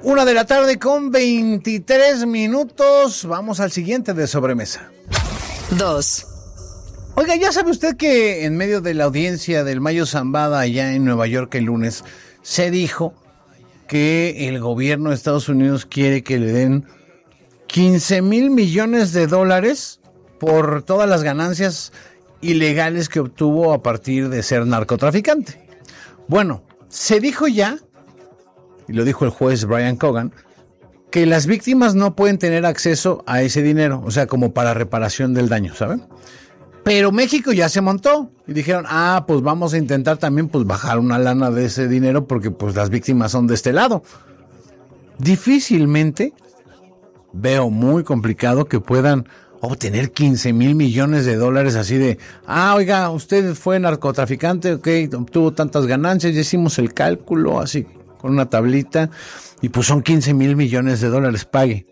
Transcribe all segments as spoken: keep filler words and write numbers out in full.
Una de la tarde con veintitrés minutos. Vamos al siguiente de sobremesa. Dos. Oiga, ya sabe usted que en medio de la audiencia del Mayo Zambada allá en Nueva York el lunes, se dijo que el gobierno de Estados Unidos quiere que le den quince mil millones de dólares por todas las ganancias ilegales que obtuvo a partir de ser narcotraficante. Bueno, se dijo ya, y lo dijo el juez Brian Cogan, que las víctimas no pueden tener acceso a ese dinero, o sea, como para reparación del daño, ¿saben? Pero México ya se montó y dijeron, ah, pues vamos a intentar también pues bajar una lana de ese dinero porque pues las víctimas son de este lado. Difícilmente veo muy complicado que puedan obtener quince mil millones de dólares así de, ah, oiga, usted fue narcotraficante, ok, obtuvo tantas ganancias, ya hicimos el cálculo así con una tablita y pues son quince mil millones de dólares, pague.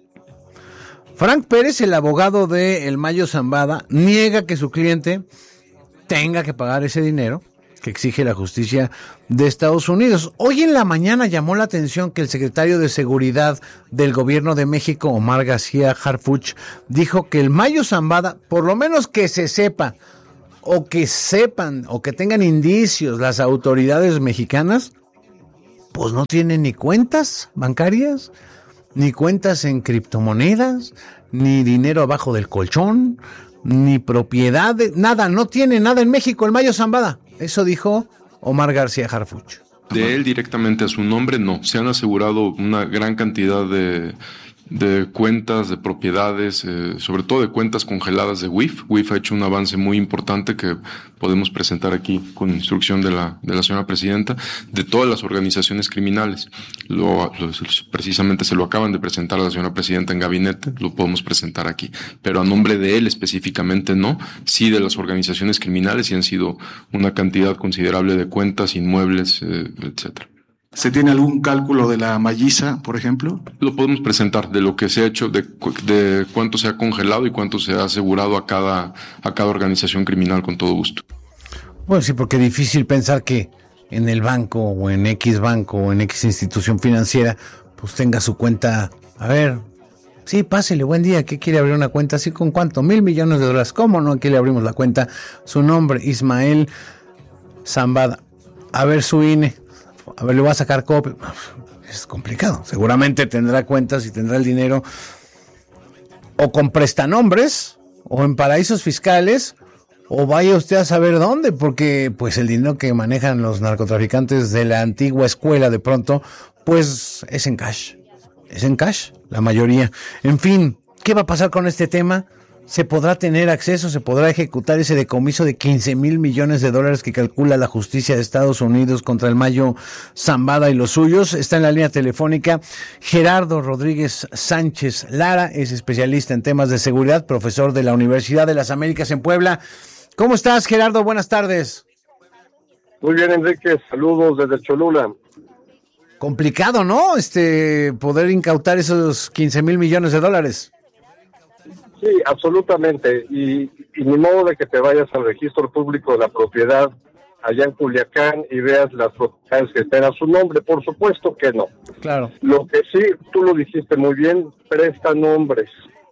Frank Pérez, el abogado de El Mayo Zambada, niega que su cliente tenga que pagar ese dinero que exige la justicia de Estados Unidos. Hoy en la mañana llamó la atención que el secretario de Seguridad del Gobierno de México, Omar García Harfuch, dijo que El Mayo Zambada, por lo menos que se sepa, o que sepan, o que tengan indicios las autoridades mexicanas, pues no tienen ni cuentas bancarias, ni cuentas en criptomonedas, ni dinero abajo del colchón, ni propiedades, nada, no tiene nada en México el Mayo Zambada. Eso dijo Omar García Harfuch. De él directamente a su nombre, no. Se han asegurado una gran cantidad de, de cuentas, de propiedades, eh, sobre todo de cuentas congeladas de W I F. W I F ha hecho un avance muy importante que podemos presentar aquí con instrucción de la, de la señora presidenta, de todas las organizaciones criminales. Lo, lo, precisamente se lo acaban de presentar a la señora presidenta en gabinete, lo podemos presentar aquí. Pero a nombre de él específicamente no, sí de las organizaciones criminales, y han sido una cantidad considerable de cuentas, inmuebles, eh, etcétera. ¿Se tiene algún cálculo de la malliza, por ejemplo? Lo podemos presentar de lo que se ha hecho, de, de cuánto se ha congelado y cuánto se ha asegurado a cada, a cada organización criminal, con todo gusto. Bueno, sí, porque es difícil pensar que en el banco o en X banco o en X institución financiera pues tenga su cuenta. A ver, sí, pásele, buen día, ¿qué quiere abrir una cuenta? ¿Así con cuánto? Mil millones de dólares. ¿Cómo no? Aquí le abrimos la cuenta. Su nombre, Ismael Zambada. A ver su I N E. A ver, le voy a sacar copia. Es complicado. Seguramente tendrá cuentas y tendrá el dinero o con prestanombres o en paraísos fiscales, o vaya usted a saber dónde, porque pues el dinero que manejan los narcotraficantes de la antigua escuela de pronto, pues es en cash. Es en cash, la mayoría. En fin, ¿qué va a pasar con este tema? ¿Se podrá tener acceso, se podrá ejecutar ese decomiso de quince mil millones de dólares que calcula la justicia de Estados Unidos contra el Mayo Zambada y los suyos? Está en la línea telefónica Gerardo Rodríguez Sánchez Lara, es especialista en temas de seguridad, profesor de la Universidad de las Américas en Puebla. ¿Cómo estás, Gerardo? Buenas tardes. Muy bien, Enrique, saludos desde Cholula. Complicado, ¿no? Este, poder incautar esos quince mil millones de dólares. Sí, absolutamente, y, y ni modo de que te vayas al registro público de la propiedad allá en Culiacán y veas las propiedades que estén a su nombre, por supuesto que no. Claro. Lo que sí, tú lo dijiste muy bien, presta nombres,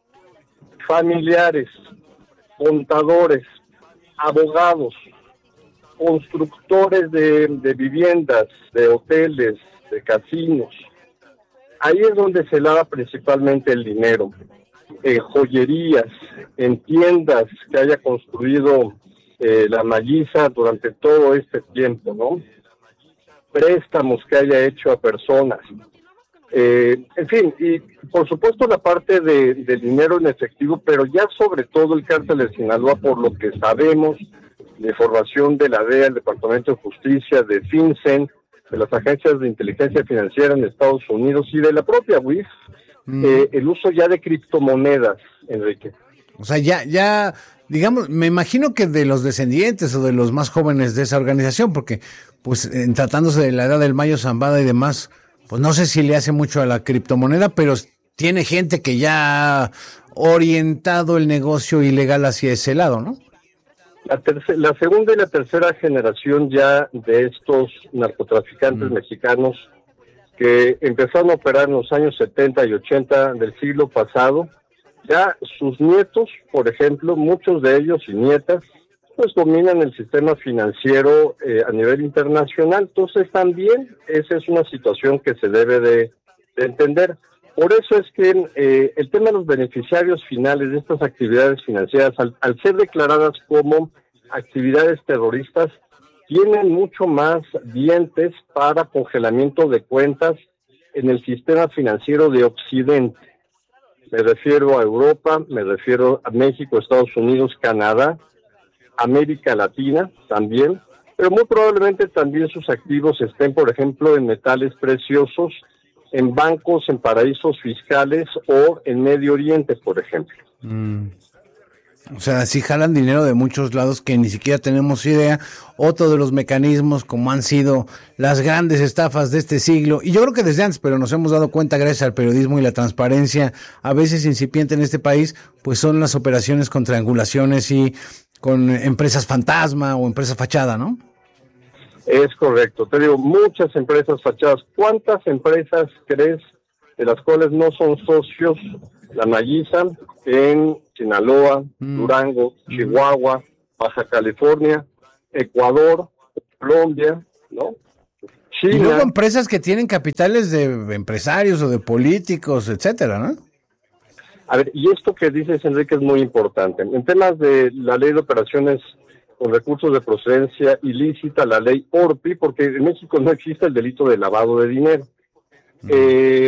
familiares, contadores, abogados, constructores de, de viviendas, de hoteles, de casinos. Ahí es donde se lava principalmente el dinero. En joyerías, en tiendas que haya construido eh, la malliza durante todo este tiempo, ¿no? Préstamos que haya hecho a personas. Eh, en fin, y por supuesto la parte de, del dinero en efectivo, pero ya sobre todo el cártel de Sinaloa, por lo que sabemos, de información de la D E A, el Departamento de Justicia, de FinCEN, de las agencias de inteligencia financiera en Estados Unidos y de la propia W I F, mm. eh, el uso ya de criptomonedas, Enrique. O sea, ya, ya, digamos, me imagino que de los descendientes o de los más jóvenes de esa organización, porque, pues, en tratándose de la edad del Mayo Zambada y demás, pues no sé si le hace mucho a la criptomoneda, pero tiene gente que ya ha orientado el negocio ilegal hacia ese lado, ¿no? La, terce- la segunda y la tercera generación ya de estos narcotraficantes mm. mexicanos que empezaron a operar en los años setenta y ochenta del siglo pasado, ya sus nietos, por ejemplo, muchos de ellos y nietas, pues dominan el sistema financiero eh, a nivel internacional. Entonces también esa es una situación que se debe de, de entender. Por eso es que eh, el tema de los beneficiarios finales de estas actividades financieras, al, al ser declaradas como actividades terroristas, tienen mucho más dientes para congelamiento de cuentas en el sistema financiero de Occidente. Me refiero a Europa, me refiero a México, Estados Unidos, Canadá, América Latina también, pero muy probablemente también sus activos estén, por ejemplo, en metales preciosos, en bancos, en paraísos fiscales o en Medio Oriente, por ejemplo. Mm. O sea, sí jalan dinero de muchos lados que ni siquiera tenemos idea. Otro de los mecanismos, como han sido las grandes estafas de este siglo, y yo creo que desde antes, pero nos hemos dado cuenta gracias al periodismo y la transparencia, a veces incipiente en este país, pues son las operaciones con triangulaciones y con empresas fantasma o empresas fachada, ¿no? Es correcto. Te digo, muchas empresas fachadas. ¿Cuántas empresas crees de las cuales no son socios la Mayisa en Sinaloa, mm. Durango, Chihuahua, Baja California, Ecuador, Colombia, ¿no? China. Y luego empresas que tienen capitales de empresarios o de políticos, etcétera, ¿no? A ver, y esto que dices, Enrique, es muy importante. En temas de la ley de operaciones con recursos de procedencia ilícita, la ley O R P I, porque en México no existe el delito de lavado de dinero. Mm. Eh,